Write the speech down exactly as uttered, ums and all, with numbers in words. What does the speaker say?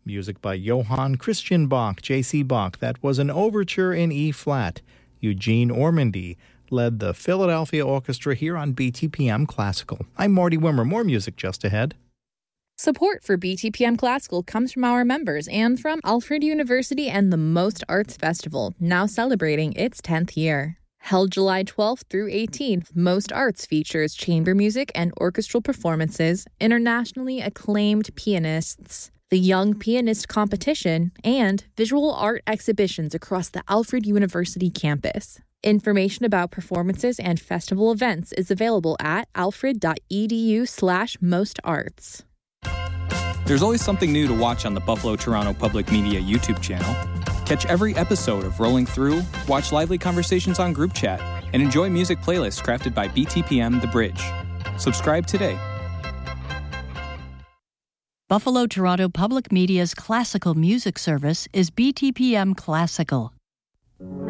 Music by Johann Christian Bach, J C Bach. That was an overture in E-flat. Eugene Ormandy led the Philadelphia Orchestra here on B T P M Classical. I'm Marty Wimmer. More music just ahead. Support for B T P M Classical comes from our members and from Alfred University and the Most Arts Festival, now celebrating its tenth year. Held July twelfth through eighteenth, Most Arts features chamber music and orchestral performances, internationally acclaimed pianists, the Young Pianist Competition, and visual art exhibitions across the Alfred University campus. Information about performances and festival events is available at alfred.edu slash mostarts. There's always something new to watch on the Buffalo Toronto Public Media YouTube channel. Catch every episode of Rolling Through, watch lively conversations on group chat, and enjoy music playlists crafted by B T P M The Bridge. Subscribe today. Buffalo Toronto Public Media's classical music service is B T P M Classical.